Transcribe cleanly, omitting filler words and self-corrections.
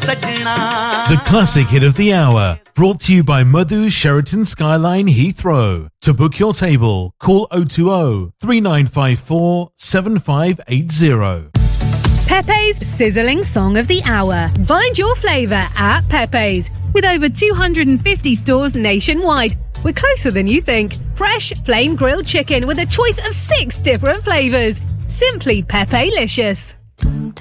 The classic hit of the hour, brought to you by Madhu Sheraton Skyline Heathrow. To book your table, call 020 3954 7580. Pepe's sizzling song of the hour. Find your flavour at Pepe's. With over 250 stores nationwide, we're closer than you think. Fresh flame grilled chicken with a choice of 6 different flavours. Simply Pepe-licious.